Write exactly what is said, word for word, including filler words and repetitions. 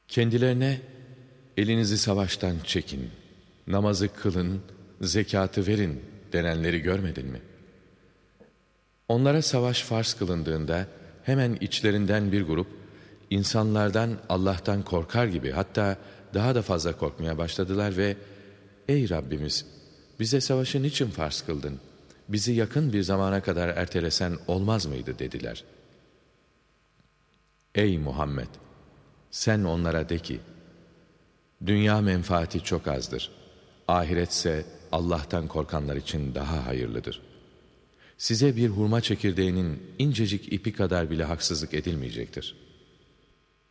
Kendilerine elinizi savaştan çekin, namazı kılın, zekatı verin denenleri görmedin mi? Onlara savaş farz kılındığında hemen içlerinden bir grup insanlardan Allah'tan korkar gibi, hatta daha da fazla korkmaya başladılar ve "Ey Rabbimiz, bize savaşı niçin farz kıldın? Bizi yakın bir zamana kadar ertelesen olmaz mıydı?" dediler. Ey Muhammed! Sen onlara de ki, dünya menfaati çok azdır. Ahiretse Allah'tan korkanlar için daha hayırlıdır. Size bir hurma çekirdeğinin incecik ipi kadar bile haksızlık edilmeyecektir.